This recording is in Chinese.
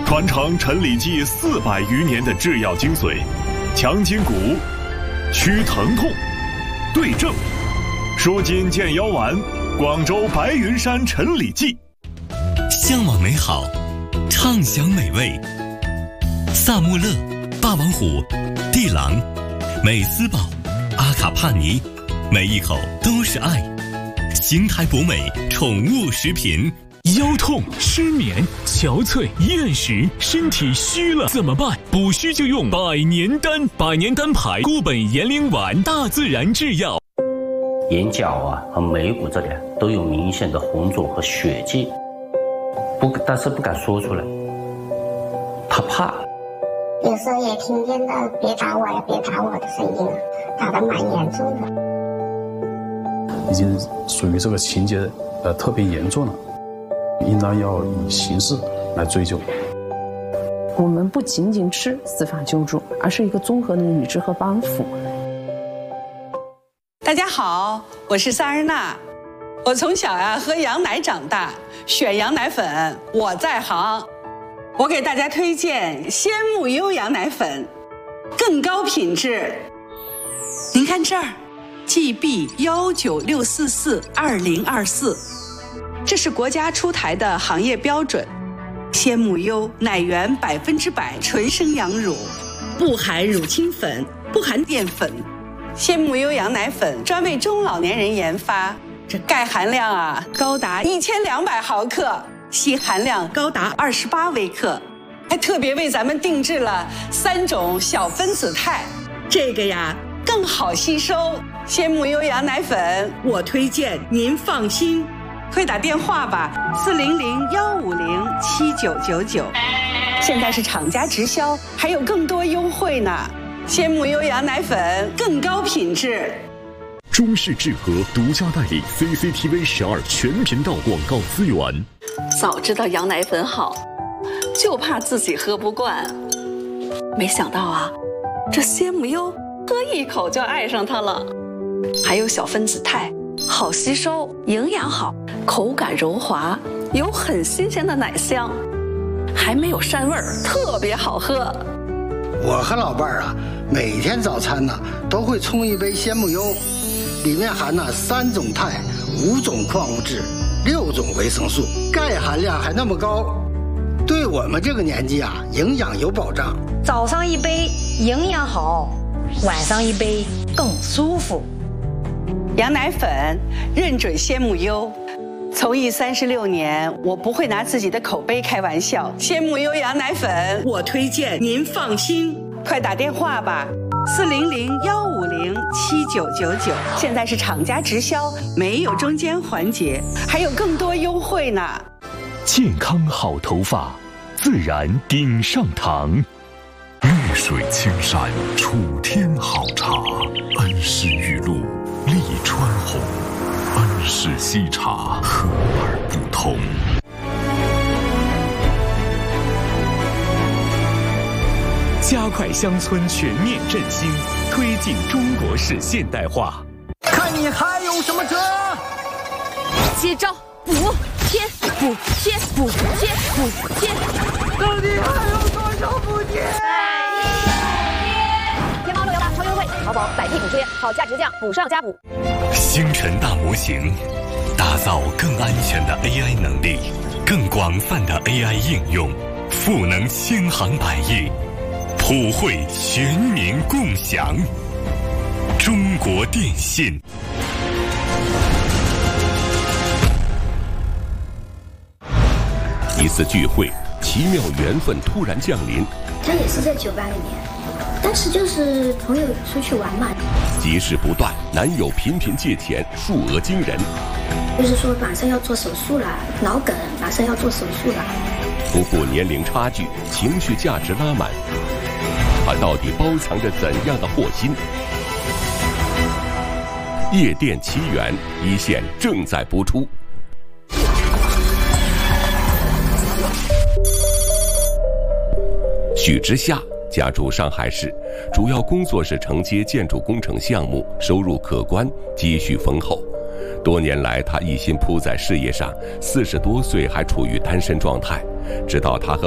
传承陈李济400余年的制药精髓，强筋骨，祛疼痛，对症，舒筋健腰丸，广州白云山陈李济。 向往美好，畅享美味。萨穆勒、霸王虎、地朗、美斯宝、阿卡帕尼，每一口都是爱。邢台博美宠物食品。 腰痛、失眠、憔悴、厌食，身体虚了怎么办？补虚就用百年丹，百年丹牌固本延龄丸，大自然制药。 眼角和眉骨这里都有明显的红肿和血迹，但是不敢说出来，他怕。 有时候也听见的别打我呀，别打我的声音，打得蛮严重的。 已经属于这个情节特别严重了，应当要以刑事来追究。 我们不仅仅是司法救助，而是一个综合的理智和帮扶。 大家好，我是萨日娜。我从小喝羊奶长大，选羊奶粉我在行。我给大家推荐鲜木优羊奶粉，更高品质。您看这儿 GB196442024，这是国家出台的行业标准。鲜木优奶源100%纯生羊乳，不含乳清粉，不含淀粉。鲜木优羊奶粉专为中老年人研发，这钙含量高达1200毫克，硒含量高达28微克，还特别为咱们定制了3种小分子肽，这个更好吸收。鲜木优羊奶粉我推荐您放心，快打电话吧，400-150-7999，现在是厂家直销，还有更多优惠呢。鲜木优羊奶粉更高品质。 中式制和独家代理 CCTV 12全频道广告资源。 早知道羊奶粉好，就怕自己喝不惯。没想到这鲜木优喝一口就爱上它了。还有小分子肽，好吸收，营养好，口感柔滑，有很新鲜的奶香，还没有膻味儿，特别好喝。 我和老伴儿每天早餐都会冲一杯鲜木优，里面含3种肽、5种矿物质、6种维生素，钙含量还那么高，对我们这个年纪营养有保障。 早上一杯营养好，晚上一杯更舒服。 羊奶粉认准鲜木优，从艺36年，我不会拿自己的口碑开玩笑。鲜木优羊奶粉我推荐您放心，快打电话吧，400-150-7999，现在是厂家直销，没有中间环节，还有更多优惠呢。 健康好头发，自然顶上堂。 绿水青山楚天好茶，恩施玉露丽川红，恩施西茶和而不同。 加快乡村全面振兴，推进中国式现代化。 看你还有什么辙？ 接招，补贴，补贴，补贴，补贴。 到底还有多少补贴？ 天猫618超优惠，淘宝100P补贴，好价直降，补上加补。 星辰大模型，打造更安全的 AI 能力，更广泛的 AI 应用，赋能千行百业，普惠全民共享。中国电信。 一次聚会，奇妙缘分突然降临。 这也是在酒吧里面，当时就是朋友出去玩嘛。 急事不断，男友频频借钱，数额惊人。 就是说马上要做手术了，脑梗马上要做手术了。 夫妇年龄差距，情绪价值拉满，他到底包藏着怎样的祸心？夜店奇缘一线正在播出。许之夏家住上海市，主要工作是承接建筑工程项目，收入可观，积蓄丰厚。多年来，他一心扑在事业上，40多岁还处于单身状态，直到他和